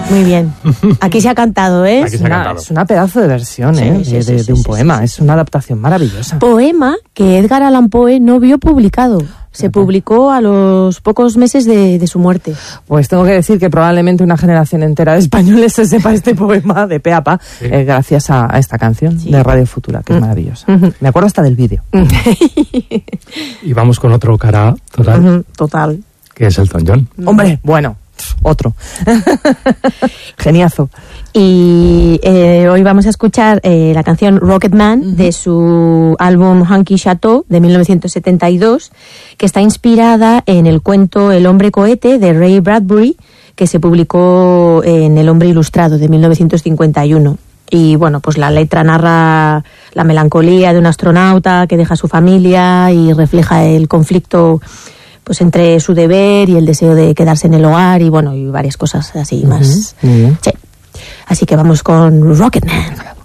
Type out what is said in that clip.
Muy bien. Aquí se ha cantado, ¿eh? Aquí se ha cantado. Es una pedazo de versión, de un poema. Es una adaptación maravillosa. Poema que Edgar Allan Poe no vio publicado. Se publicó a los pocos meses de su muerte. Pues tengo que decir que probablemente una generación entera de españoles se sepa este poema de pe a pa, gracias a esta canción de Radio Futura, que es maravillosa. Me acuerdo hasta del vídeo. Y vamos con otro cara total, Total. que es Elton John. Hombre, bueno, otro. Geniazo. Y hoy vamos a escuchar la canción Rocketman de su álbum Hunky Chateau de 1972, que está inspirada en el cuento El hombre cohete de Ray Bradbury, que se publicó en El hombre ilustrado de 1951. Y bueno, pues la letra narra la melancolía de un astronauta que deja a su familia y refleja el conflicto pues entre su deber y el deseo de quedarse en el hogar y bueno, y varias cosas así más. Muy bien. Sí. Así que vamos con Rocketman.